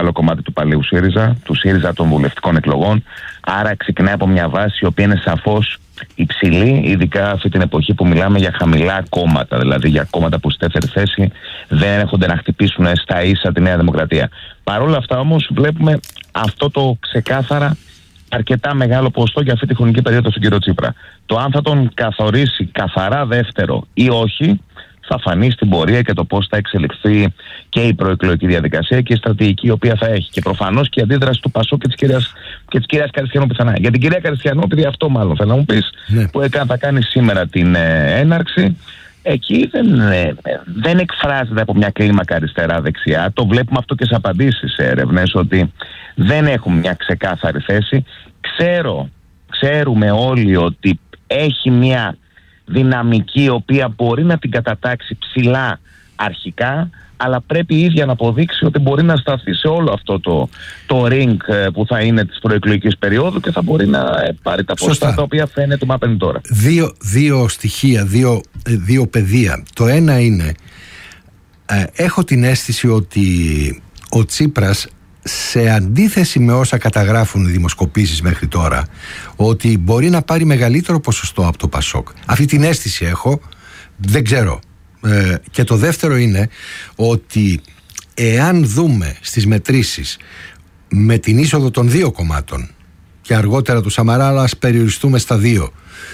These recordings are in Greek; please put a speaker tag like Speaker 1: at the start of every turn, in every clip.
Speaker 1: μεγάλο κομμάτι του παλαιού ΣΥΡΙΖΑ, του ΣΥΡΙΖΑ των βουλευτικών εκλογών. Άρα ξεκινάει από μια βάση η οποία είναι σαφώς υψηλή, ειδικά αυτή την εποχή που μιλάμε για χαμηλά κόμματα, δηλαδή για κόμματα που στη δεύτερη θέση δεν έρχονται να χτυπήσουν στα ίσα τη Νέα Δημοκρατία. Παρ' όλα αυτά όμως βλέπουμε αυτό το ξεκάθαρα αρκετά μεγάλο ποσοστό για αυτή τη χρονική περίοδο στον κύριο Τσίπρα. Το αν θα τον καθορίσει καθαρά δεύτερο ή όχι θα φανεί στην πορεία και το πώς θα εξελιχθεί και η προεκλογική διαδικασία και η στρατηγική η οποία θα έχει. Και προφανώς και η αντίδραση του Πασόκ και της κυρίας Καριστιανού πιθανά. Για την κυρία Καριστιανού, επειδή αυτό μάλλον θέλω να μου πεις, που θα κάνει σήμερα την έναρξη, εκεί δεν εκφράζεται από μια κλίμακα αριστερά-δεξιά. Το βλέπουμε αυτό και σε απαντήσεις σε έρευνες, ότι δεν έχουν μια ξεκάθαρη θέση. Ξέρουμε όλοι ότι έχει μια δυναμική η οποία μπορεί να την κατατάξει ψηλά αρχικά, αλλά πρέπει η ίδια να αποδείξει ότι μπορεί να σταθεί σε όλο αυτό το ring που θα είναι της προεκλογικής περίοδου και θα μπορεί να πάρει τα ποσοστά τα οποία φαίνεται μάπαινε τώρα.
Speaker 2: Δύο στοιχεία, δύο πεδία. Το ένα είναι, έχω την αίσθηση ότι ο Τσίπρας, σε αντίθεση με όσα καταγράφουν οι δημοσκοπήσεις μέχρι τώρα, ότι μπορεί να πάρει μεγαλύτερο ποσοστό από το Πασόκ. Αυτή την αίσθηση έχω, δεν ξέρω. Και το δεύτερο είναι ότι εάν δούμε στις μετρήσεις με την είσοδο των δύο κομμάτων και αργότερα του Σαμαρά, αλλά ας περιοριστούμε στα δύο,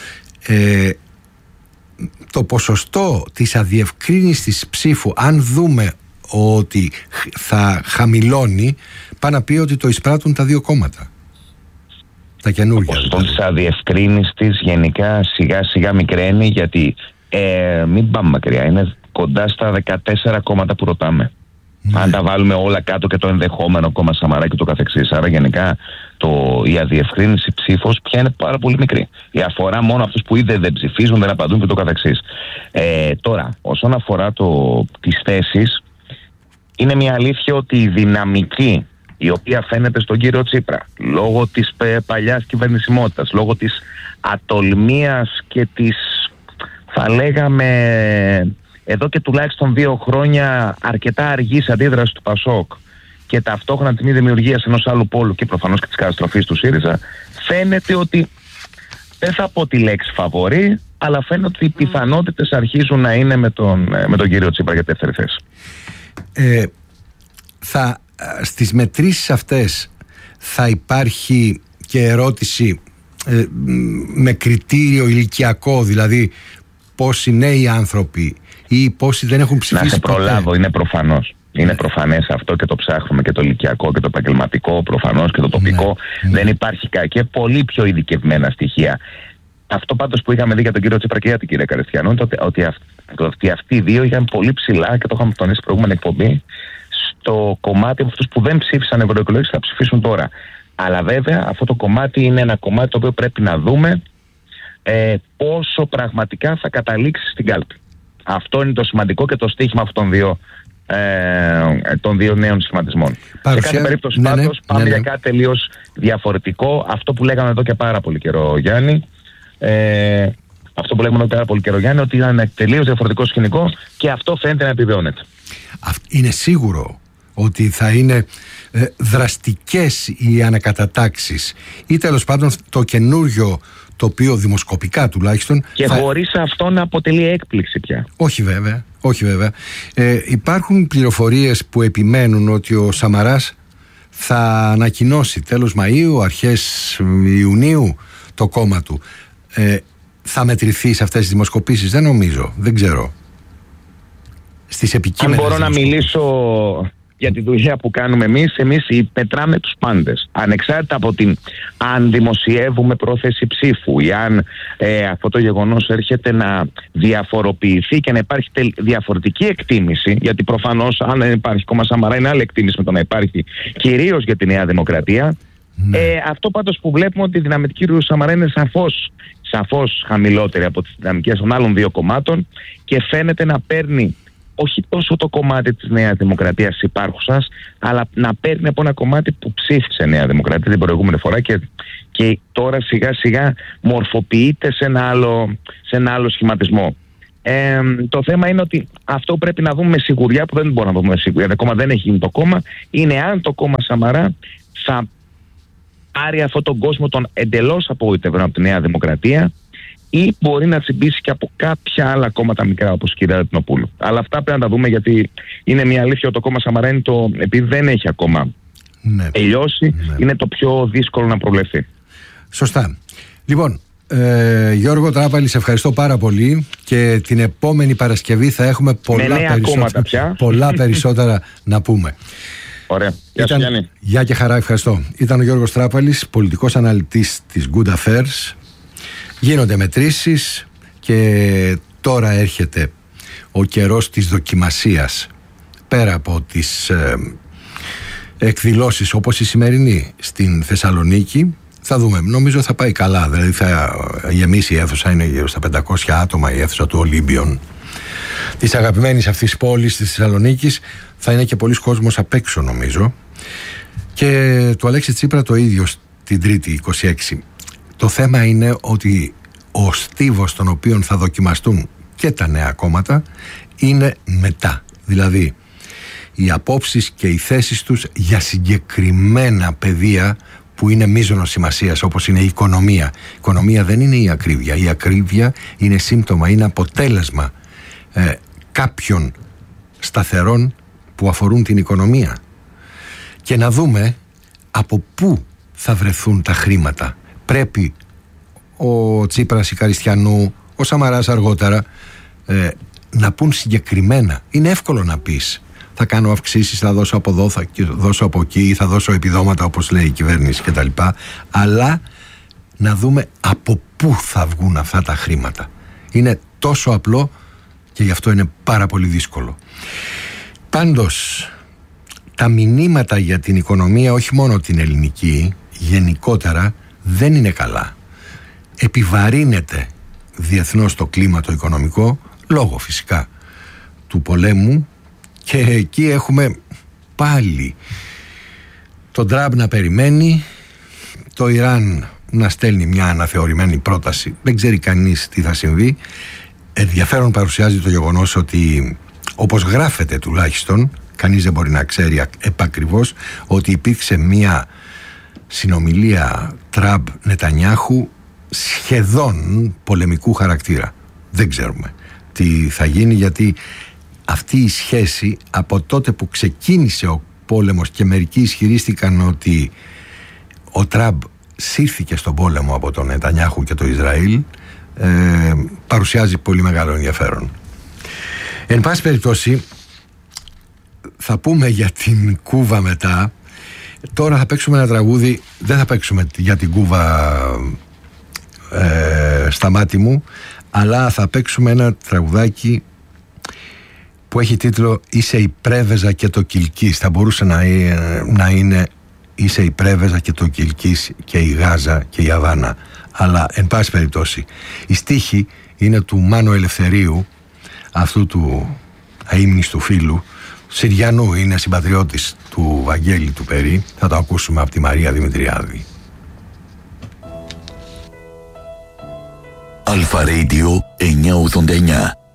Speaker 2: το ποσοστό της αδιευκρίνιστης ψήφου, αν δούμε ότι θα χαμηλώνει, πάει να πει ότι το εισπράττουν τα δύο κόμματα, τα καινούργια.
Speaker 1: Το ποσοστό της αδιευκρίνιστης γενικά σιγά σιγά μικραίνει, γιατί μην πάμε μακριά, είναι κοντά στα 14 κόμματα που ρωτάμε. Αν τα βάλουμε όλα κάτω και το ενδεχόμενο κόμμα Σαμαρά και το καθεξής. Άρα γενικά η αδιευκρίνηση ψήφος πια είναι πάρα πολύ μικρή. Η αφορά μόνο αυτούς που είτε δεν ψηφίζουν, δεν απαντούν και το καθεξής. Τώρα, όσον αφορά τις θέσεις, είναι μια αλήθεια ότι η δυναμική η οποία φαίνεται στον κύριο Τσίπρα, λόγω της παλιάς κυβερνησιμότητας, λόγω της ατολμίας και της, θα λέγαμε, εδώ και τουλάχιστον 2 χρόνια αρκετά αργής αντίδραση του Πασόκ και ταυτόχρονα την δημιουργία ενός άλλου πόλου και προφανώς και της καταστροφής του ΣΥΡΙΖΑ, φαίνεται ότι, δεν θα πω τη λέξη φαβορί, αλλά φαίνεται ότι οι πιθανότητες αρχίζουν να είναι με τον κύριο Τσίπρα για δεύτερη θέση.
Speaker 2: Στις μετρήσεις αυτές θα υπάρχει και ερώτηση με κριτήριο ηλικιακό, δηλαδή πόσοι νέοι άνθρωποι ή πόσοι δεν έχουν ψηφίσει.
Speaker 1: Να σε προλάβω, είναι προφανώς. Είναι προφανές αυτό και το ψάχνουμε, και το ηλικιακό και το επαγγελματικό προφανώς και το τοπικό. Δεν υπάρχει και πολύ πιο ειδικευμένα στοιχεία. Αυτό πάντως που είχαμε δει για τον κύριο Τσίπρα και για την κυρία Καριστιανού, ότι αυτοί οι δύο είχαν πολύ ψηλά, και το είχαμε τονίσει στην προηγούμενη εκπομπή, στο κομμάτι από αυτούς που δεν ψήφισαν ευρωεκλογές θα ψηφίσουν τώρα. Αλλά βέβαια αυτό το κομμάτι είναι ένα κομμάτι το οποίο πρέπει να δούμε πόσο πραγματικά θα καταλήξει στην κάλπη. Αυτό είναι το σημαντικό και το στίχημα αυτών των δύο νέων σχηματισμών. Σε κάθε περίπτωση πάντως πάμε για κάτι τελείως διαφορετικό. Αυτό που λέγαμε εδώ και πάρα πολύ καιρό, Γιάννη, ότι ήταν ένα τελείως διαφορετικό σκηνικό, και αυτό φαίνεται να επιβεβαιώνεται.
Speaker 2: Είναι σίγουρο ότι θα είναι δραστικές οι ανακατατάξεις, ή τέλος πάντων το καινούριο τοπίο δημοσκοπικά τουλάχιστον. Και
Speaker 1: χωρίς αυτό να αποτελεί έκπληξη πια.
Speaker 2: Όχι βέβαια. Υπάρχουν πληροφορίες που επιμένουν ότι ο Σαμαράς θα ανακοινώσει τέλος Μαΐου, αρχές Ιουνίου το κόμμα του. Θα μετρηθεί σε αυτές τις δημοσκοπήσεις? Δεν νομίζω, δεν ξέρω. Στις επικείμενες.
Speaker 1: Αν μπορώ να μιλήσω για τη δουλειά που κάνουμε εμείς μετράμε τους πάντες. Ανεξάρτητα από αν δημοσιεύουμε πρόθεση ψήφου ή αν αυτό το γεγονός έρχεται να διαφοροποιηθεί και να υπάρχει διαφορετική εκτίμηση, γιατί προφανώς αν δεν υπάρχει κόμμα Σαμαρά είναι άλλη εκτίμηση με το να υπάρχει κυρίως για τη Νέα Δημοκρατία. Αυτό πάντως που βλέπουμε, ότι η δυναμική του Σαμαρά είναι σαφώς χαμηλότερη από τις δυναμικές των άλλων δύο κομμάτων, και φαίνεται να παίρνει όχι τόσο το κομμάτι της Νέας Δημοκρατίας υπάρχουσας, αλλά να παίρνει από ένα κομμάτι που ψήφισε Νέα Δημοκρατία την προηγούμενη φορά και τώρα σιγά σιγά μορφοποιείται σε ένα άλλο σχηματισμό. Το θέμα είναι ότι αυτό που πρέπει να δούμε με σιγουριά, που δεν μπορούμε να δούμε με σιγουριά, γιατί ακόμα δεν έχει γίνει το κόμμα, είναι αν το κόμμα Σαμαρά θα πάρει αυτόν τον κόσμο τον εντελώς απογοητευμένο από τη Νέα Δημοκρατία, ή μπορεί να τσιμπήσει και από κάποια άλλα κόμματα μικρά όπως η κυρία Ρετινοπούλου. Αλλά αυτά πρέπει να τα δούμε, γιατί είναι μια αλήθεια ότι το κόμμα Σαμαρά είναι επειδή δεν έχει ακόμα τελειώσει, είναι το πιο δύσκολο να προβλεφθεί.
Speaker 2: Σωστά. Λοιπόν, Γιώργο Τράπαλη, σε ευχαριστώ πάρα πολύ, και την επόμενη Παρασκευή θα έχουμε πολλά περισσότερα να πούμε.
Speaker 1: Ωραία. Γεια σου, Γιάννη.
Speaker 2: Γεια και χαρά, ευχαριστώ. Ήταν ο Γιώργος Τράπαλης, πολιτικός αναλυτής της Good Affairs. Γίνονται μετρήσεις και τώρα έρχεται ο καιρός της δοκιμασίας. Πέρα από τις εκδηλώσεις όπως η σημερινή στην Θεσσαλονίκη, θα δούμε. Νομίζω θα πάει καλά. Δηλαδή θα γεμίσει η αίθουσα, είναι γύρω στα 500 άτομα η αίθουσα του Ολύμπιον, της αγαπημένης αυτής πόλης της Θεσσαλονίκης. Θα είναι και πολλοί κόσμος απ' έξω, νομίζω. Και του Αλέξη Τσίπρα το ίδιο την Τρίτη 26. Το θέμα είναι ότι ο στίβος τον οποίο θα δοκιμαστούν και τα νέα κόμματα είναι μετά. Δηλαδή οι απόψεις και οι θέσεις τους για συγκεκριμένα πεδία που είναι μείζωνος σημασίας, όπως είναι η οικονομία. Η οικονομία δεν είναι η ακρίβεια. Η ακρίβεια είναι σύμπτωμα, είναι αποτέλεσμα κάποιων σταθερών που αφορούν την οικονομία. Και να δούμε από πού θα βρεθούν τα χρήματα. Πρέπει ο Τσίπρας, η Καριστιανού, ο Σαμαράς αργότερα να πούν συγκεκριμένα. Είναι εύκολο να πεις θα κάνω αυξήσεις, θα δώσω από εδώ, θα δώσω από εκεί, θα δώσω επιδόματα όπως λέει η κυβέρνηση κτλ. Αλλά να δούμε από πού θα βγουν αυτά τα χρήματα. Είναι τόσο απλό και γι' αυτό είναι πάρα πολύ δύσκολο. Πάντως τα μηνύματα για την οικονομία, όχι μόνο την ελληνική, γενικότερα δεν είναι καλά. Επιβαρύνεται διεθνώς το κλίμα το οικονομικό, λόγω φυσικά του πολέμου, και εκεί έχουμε πάλι τον Τραμπ να περιμένει, το Ιράν να στέλνει μια αναθεωρημένη πρόταση, δεν ξέρει κανείς τι θα συμβεί. Ενδιαφέρον παρουσιάζει το γεγονός ότι, όπως γράφεται τουλάχιστον, κανείς δεν μπορεί να ξέρει επακριβώς, ότι υπήρξε μια συνομιλία Τραμπ-Νετανιάχου σχεδόν πολεμικού χαρακτήρα. Δεν ξέρουμε τι θα γίνει, γιατί αυτή η σχέση από τότε που ξεκίνησε ο πόλεμος και μερικοί ισχυρίστηκαν ότι ο Τραμπ σύρθηκε στον πόλεμο από τον Νετανιάχου και το Ισραήλ, παρουσιάζει πολύ μεγάλο ενδιαφέρον. Εν πάση περιπτώσει, θα πούμε για την Κούβα μετά. Τώρα θα παίξουμε ένα τραγούδι, δεν θα παίξουμε για την Κούβα στα μάτι μου, αλλά θα παίξουμε ένα τραγουδάκι που έχει τίτλο «Είσαι η Πρέβεζα και το Κιλκής». Θα μπορούσε να είναι «Είσαι η Πρέβεζα και το Κιλκής και η Γάζα και η Αβάνα». Αλλά εν πάση περιπτώσει η στίχη είναι του Μάνου Ελευθερίου, αυτού του αείμνηστου φίλου Συριανού, είναι συμπατριώτης του Βαγγέλη του Περί. Θα το ακούσουμε από τη Μαρία Δημητριάδη.
Speaker 3: Αλφα Radio 989.